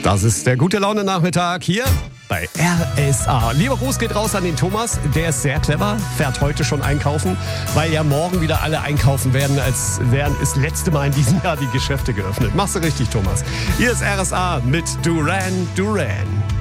Das ist der gute Laune-Nachmittag hier bei RSA. Lieber Gruß geht raus an den Thomas, der ist sehr clever, fährt heute schon einkaufen, weil ja morgen wieder alle einkaufen werden, als wären das letzte Mal in diesem Jahr die Geschäfte geöffnet. Machst du richtig, Thomas. Hier ist RSA mit Duran Duran.